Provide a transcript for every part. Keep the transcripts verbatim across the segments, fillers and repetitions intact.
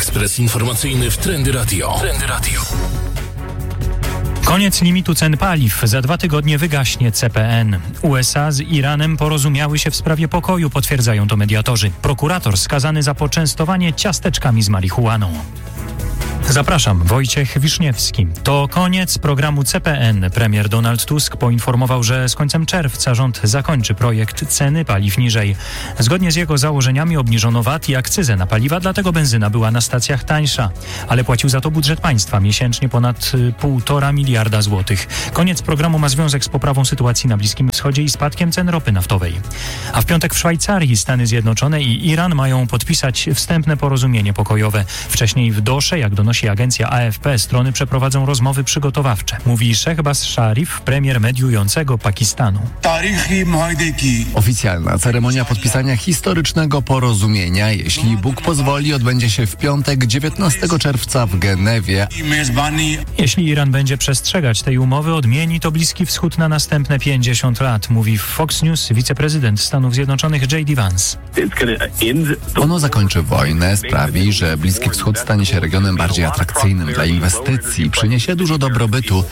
Ekspres informacyjny w Trendy Radio. Trendy Radio. Koniec limitu cen paliw. Za dwa tygodnie wygaśnie C P N. U S A z Iranem porozumiały się w sprawie pokoju, potwierdzają to mediatorzy. Prokurator skazany za poczęstowanie ciasteczkami z marihuaną. Zapraszam, Wojciech Wiszniewski. To koniec programu C P N. Premier Donald Tusk poinformował, że z końcem czerwca rząd zakończy projekt ceny paliw niżej. Zgodnie z jego założeniami obniżono V A T i akcyzę na paliwa, dlatego benzyna była na stacjach tańsza. Ale płacił za to budżet państwa, miesięcznie ponad półtora miliarda złotych. Koniec programu ma związek z poprawą sytuacji na Bliskim Wschodzie i spadkiem cen ropy naftowej. A w piątek w Szwajcarii Stany Zjednoczone i Iran mają podpisać wstępne porozumienie pokojowe. Wcześniej w Dosze, jak donosi agencja A F P, strony przeprowadzą rozmowy przygotowawcze. Mówi Shehbaz Sharif, premier mediującego Pakistanu. Oficjalna ceremonia podpisania historycznego porozumienia, jeśli Bóg pozwoli, odbędzie się w piątek dziewiętnastego czerwca w Genewie. Jeśli Iran będzie przestrzegać tej umowy, odmieni to Bliski Wschód na następne pięćdziesiąt lat, mówi w Fox News wiceprezydent Stanów Zjednoczonych J D Vance. Ono zakończy wojnę, sprawi, że Bliski Wschód stanie się regionem bardziej atrakcyjnym dla inwestycji, przyniesie dużo dobrobytu.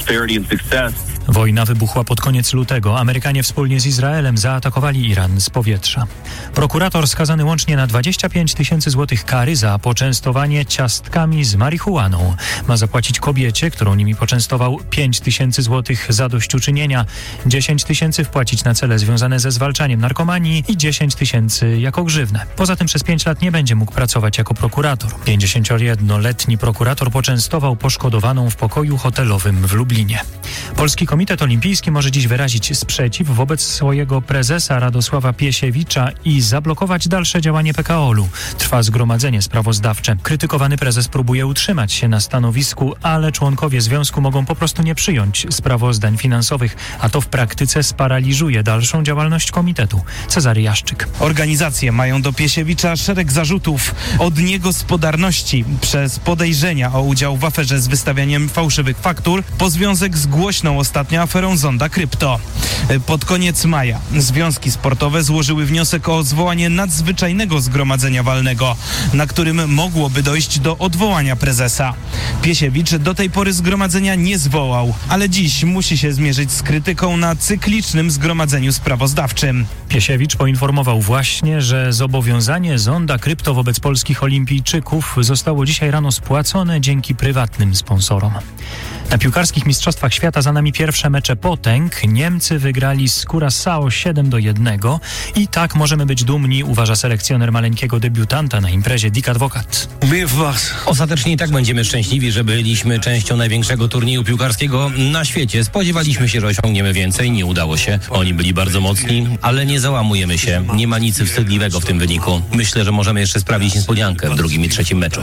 Wojna wybuchła pod koniec lutego. Amerykanie wspólnie z Izraelem zaatakowali Iran z powietrza. Prokurator skazany łącznie na dwadzieścia pięć tysięcy złotych kary za poczęstowanie ciastkami z marihuaną. Ma zapłacić kobiecie, którą nimi poczęstował, pięć tysięcy złotych zadośćuczynienia, dziesięć tysięcy wpłacić na cele związane ze zwalczaniem narkomanii i dziesięć tysięcy jako grzywnę. Poza tym przez pięć lat nie będzie mógł pracować jako prokurator. pięćdziesięciojednoletni prokurator poczęstował poszkodowaną w pokoju hotelowym w Lublinie. Polski Komitet Olimpijski może dziś wyrazić sprzeciw wobec swojego prezesa Radosława Piesiewicza i zablokować dalsze działanie P K O L u. Trwa zgromadzenie sprawozdawcze. Krytykowany prezes próbuje utrzymać się na stanowisku, ale członkowie związku mogą po prostu nie przyjąć sprawozdań finansowych, a to w praktyce sparaliżuje dalszą działalność komitetu. Cezary Jaszczyk. Organizacje mają do Piesiewicza szereg zarzutów. Od niegospodarności przez podejrzenia o udział w aferze z wystawianiem fałszywych faktur, po związek z głośną ostatnio aferą Zonda Krypto. Pod koniec maja związki sportowe złożyły wniosek o zwołanie nadzwyczajnego zgromadzenia walnego, na którym mogłoby dojść do odwołania prezesa. Piesiewicz do tej pory zgromadzenia nie zwołał, ale dziś musi się zmierzyć z krytyką na cyklicznym zgromadzeniu sprawozdawczym. Piesiewicz poinformował właśnie, że zobowiązanie Zonda Krypto wobec polskich olimpijczyków zostało dzisiaj rano spłacone dzięki prywatnym sponsorom. Na piłkarskich mistrzostwach świata za nami pierwsze mecze potęg. Niemcy wygrali z Curaçao siedem do jednego i tak możemy być dumni, uważa selekcjoner maleńkiego debiutanta na imprezie Dick Advocat. Ostatecznie i tak będziemy szczęśliwi, że byliśmy częścią największego turnieju piłkarskiego na świecie. Spodziewaliśmy się, że osiągniemy więcej, nie udało się. Oni byli bardzo mocni, ale nie załamujemy się. Nie ma nic wstydliwego w tym wyniku. Myślę, że możemy jeszcze sprawić niespodziankę w drugim i trzecim meczu.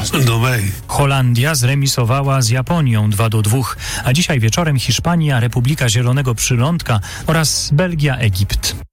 Holandia zremisowała z Japonią dwa do dwóch, a dzisiaj wieczorem Hiszpania, Republika Zielonego Przylądka oraz Belgia, Egipt.